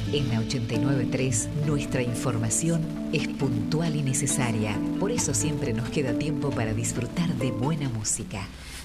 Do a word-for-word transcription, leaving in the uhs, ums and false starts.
En la ochenta y nueve punto tres, nuestra información es puntual y necesaria. Por eso siempre nos queda tiempo para disfrutar de buena música.